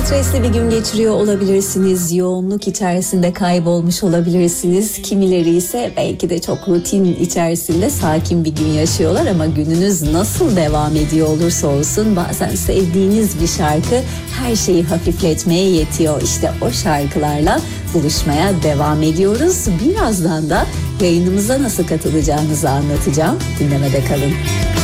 Stresli bir gün geçiriyor olabilirsiniz, yoğunluk içerisinde kaybolmuş olabilirsiniz. Kimileri ise belki de çok rutin içerisinde sakin bir gün yaşıyorlar ama gününüz nasıl devam ediyor olursa olsun bazen sevdiğiniz bir şarkı her şeyi hafifletmeye yetiyor. İşte o şarkılarla buluşmaya devam ediyoruz. Birazdan da yayınımıza nasıl katılacağınızı anlatacağım. Dinlemede kalın.